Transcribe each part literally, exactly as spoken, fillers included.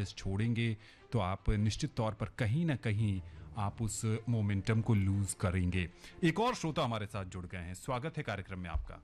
बल्लेबाज छोड़ेंगे तो आप निश्चित तौर पर कहीं ना कहीं आप उस मोमेंटम को लूज करेंगे। एक और श्रोता हमारे साथ जुड़ गए हैं, स्वागत है कार्यक्रम में आपका।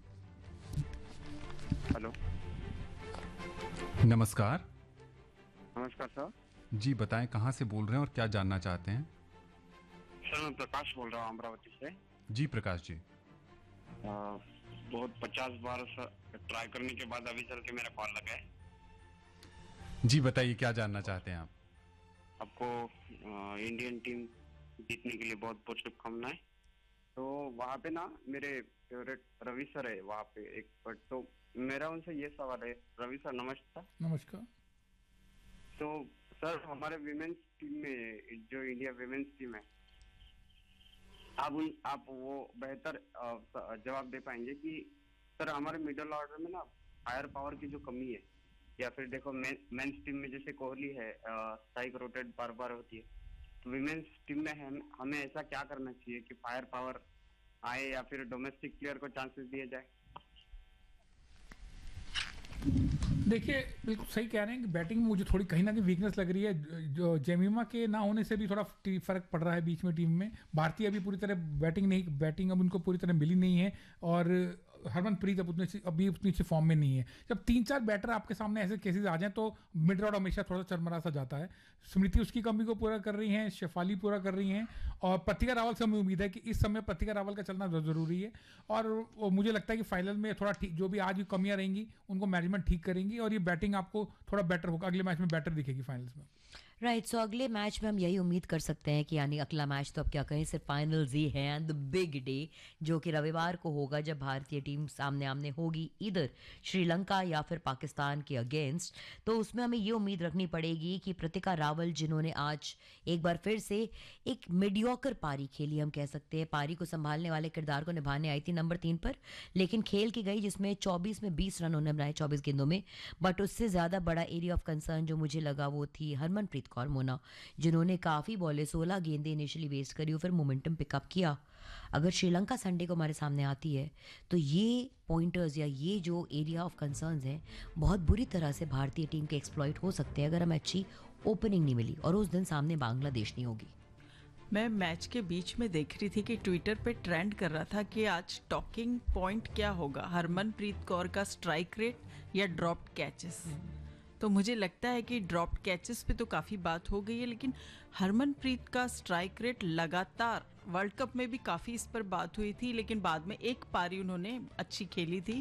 हेलो, नमस्कार। नमस्कार सर। जी बताएं, कहाँ से बोल रहे हैं और क्या जानना चाहते हैं? सर मैं प्रकाश बोल रहा हूँ अमरावती से। जी प्रकाश जी। आ, बहुत पचास बार सर ट्राई करने के बाद अभी चल के मेरा कॉल लगा है। जी बताइए, क्या जानना चाहते हैं आप? आपको आ, इंडियन टीम जीतने के लिए बहुत बहुत शुभकामनाएं। तो वहाँ पे ना मेरे फेवरेट रवि सर है वहाँ पे एक बट, तो मेरा उनसे ये सवाल है। रवि सर नमस्कार। नमस्कार। तो सर हमारे विमेन्स टीम में जो इंडिया विमेन्स टीम है, आप उन आप वो बेहतर जवाब दे पाएंगे कि सर हमारे मिडिल ऑर्डर में ना फायर पावर की जो कमी है, या फिर देखो मेंस टीम में जैसे कोहली है स्ट्राइक रोटेट बार बार होती है, तो विमेन्स टीम में हम हमें ऐसा क्या करना चाहिए कि फायर पावर आए या फिर डोमेस्टिक प्लेयर को चांसेस दिए जाए? देखिए बिल्कुल सही कह रहे हैं कि बैटिंग में मुझे थोड़ी कहीं ना कहीं वीकनेस लग रही है। जो जेमिमा के ना होने से भी थोड़ा फर्क पड़ रहा है बीच में टीम में। भारतीय अभी पूरी तरह बैटिंग नहीं बैटिंग अब उनको पूरी तरह मिली नहीं है, और हरमनप्रीत अब उतने अभी उतनी अच्छी फॉर्म में नहीं है। जब तीन चार बैटर आपके सामने ऐसे केसेस आ जाएं तो मिड ऑर्डर हमेशा थोड़ा चरमरा सा जाता है। स्मृति उसकी कमी को पूरा कर रही हैं, शेफाली पूरा कर रही हैं, और प्रतिका रावल से हमें उम्मीद है कि इस समय प्रतिका रावल का चलना जरूरी है। और मुझे लगता है कि फाइनल में थोड़ा जो भी आज भी कमियां रहेंगी उनको मैनेजमेंट ठीक करेंगी, और ये बैटिंग आपको थोड़ा बेटर होगा, अगले मैच में बेटर दिखेगी फाइनल्स में। राइट right, सो so अगले मैच में हम यही उम्मीद कर सकते हैं कि यानी अगला मैच तो अब क्या कहें, सिर्फ फाइनल्स ही है एंड द बिग डे जो कि रविवार को होगा, जब भारतीय टीम सामने आमने होगी इधर श्रीलंका या फिर पाकिस्तान के अगेंस्ट। तो उसमें हमें ये उम्मीद रखनी पड़ेगी कि प्रतिका रावल, जिन्होंने आज एक बार फिर से एक मीडियोकर पारी खेली, हम कह सकते हैं पारी को संभालने वाले किरदार को निभाने आई थी नंबर तीन पर, लेकिन खेल की गई जिसमें चौबीस में बीस रन उन्होंने बनाए चौबीस गेंदों में। बट उससे ज़्यादा बड़ा एरिया ऑफ कंसर्न जो मुझे लगा वो थी हरमनप्रीत कौर मोना, जिन्होंने काफ़ी बॉले सोलह गेंदें इनिशियली वेस्ट करी और फिर मोमेंटम पिकअप किया। अगर श्रीलंका संडे को हमारे सामने आती है तो ये पॉइंटर्स या ये जो एरिया ऑफ कंसर्न्स हैं बहुत बुरी तरह से भारतीय टीम के एक्सप्लॉइट हो सकते हैं अगर हमें अच्छी ओपनिंग नहीं मिली और उस दिन सामने बांग्लादेश नहीं होगी। मैं मैच के बीच में देख रही थी कि ट्विटर पे ट्रेंड कर रहा था कि आज टॉकिंग पॉइंट क्या होगा, हरमनप्रीत कौर का स्ट्राइक रेट या ड्रॉप्ड कैचेस। तो मुझे लगता है कि ड्रॉप्ड कैचेस पे तो काफ़ी बात हो गई है, लेकिन हरमनप्रीत का स्ट्राइक रेट लगातार वर्ल्ड कप में भी काफ़ी इस पर बात हुई थी, लेकिन बाद में एक पारी उन्होंने अच्छी खेली थी।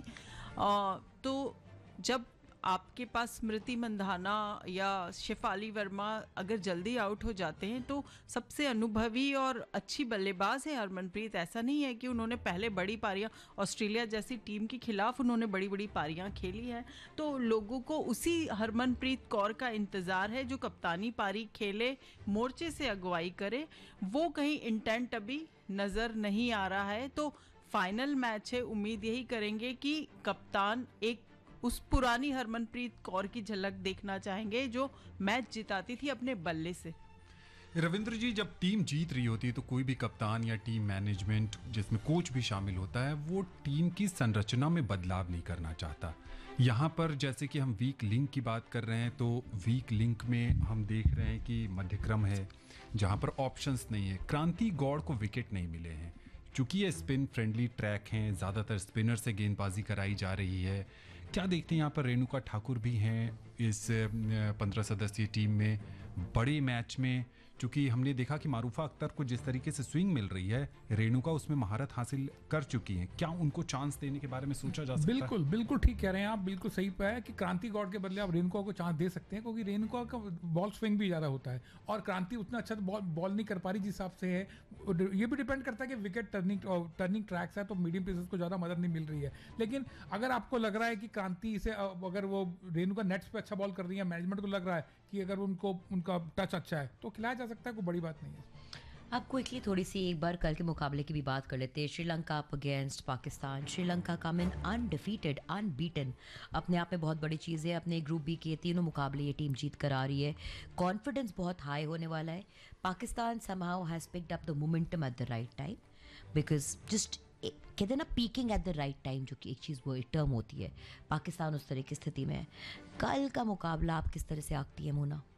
आ, तो जब आपके पास स्मृति मंधाना या शेफाली वर्मा अगर जल्दी आउट हो जाते हैं तो सबसे अनुभवी और अच्छी बल्लेबाज है हरमनप्रीत। ऐसा नहीं है कि उन्होंने पहले बड़ी पारियां ऑस्ट्रेलिया जैसी टीम के खिलाफ उन्होंने बड़ी बड़ी पारियां खेली हैं, तो लोगों को उसी हरमनप्रीत कौर का इंतज़ार है जो कप्तानी पारी खेले, मोर्चे से अगुवाई करे। वो कहीं इंटेंट अभी नज़र नहीं आ रहा है। तो फाइनल मैच है, उम्मीद यही करेंगे कि कप्तान एक उस पुरानी हरमनप्रीत कौर की झलक देखना चाहेंगे जो मैच जिताती थी अपने बल्ले से। रविंद्र जी, जब टीम जीत रही होती है तो कोई भी कप्तान या टीम मैनेजमेंट जिसमें कोच भी शामिल होता है वो टीम की संरचना में बदलाव नहीं करना चाहता। यहाँ पर जैसे कि हम वीक लिंक की बात कर रहे हैं तो वीक लिंक में हम देख रहे हैं कि मध्यक्रम है जहाँ पर ऑप्शंस नहीं है। क्रांति गौड़ को विकेट नहीं मिले हैं, चूँकि ये स्पिन फ्रेंडली ट्रैक हैं, ज़्यादातर स्पिनर से गेंदबाजी कराई जा रही है। क्या देखते हैं यहाँ पर रेणुका ठाकुर भी हैं इस पंद्रह सदस्यीय टीम में। बड़े मैच में चूँकि हमने देखा कि मारूफा अख्तर को जिस तरीके से स्विंग मिल रही है, रेणुका उसमें महारत हासिल कर चुकी हैं। क्या उनको चांस देने के बारे में सोचा जा सकता है? बिल्कुल बिल्कुल ठीक कह रहे हैं आप, बिल्कुल सही पे है कि क्रांति गौड़ के बदले आप रेणुका को चांस दे सकते हैं, क्योंकि रेणुका का बॉल स्विंग भी ज़्यादा होता है और क्रांति उतना अच्छा बॉल बॉल नहीं कर पा रही जिस हिसाब से है। ये भी डिपेंड करता है कि विकेट टर्निंग टर्निंग ट्रैक्स है तो मीडियम पेसर्स को ज़्यादा मदद नहीं मिल रही है। लेकिन अगर आपको लग रहा है कि क्रांति से अगर वो रेणुका नेट्स पे अच्छा बॉल कर रही है, मैनेजमेंट को लग रहा है कि अगर उनको उनका टच अच्छा है तो खिलाया जा सकता है, कोई बड़ी बात नहीं है। अब क्विकली थोड़ी सी एक बार कल के मुकाबले की भी बात कर लेते हैं। Sri Lanka up against Pakistan. श्रीलंका कम इन अनडिफीटेड, अनबीटन, अपने आप में बहुत बड़ी चीज़ है। अपने ग्रुप बी के तीनों मुकाबले ये टीम जीत कर आ रही है, कॉन्फिडेंस बहुत हाई होने वाला है। Pakistan somehow has picked up the momentum at the right time, because just कहते हैं ना peeking at the right time, जो कि एक चीज़ वो एक टर्म होती है। पाकिस्तान उस तरह की स्थिति में है। कल का मुकाबला आप किस तरह से आंकती है मोना?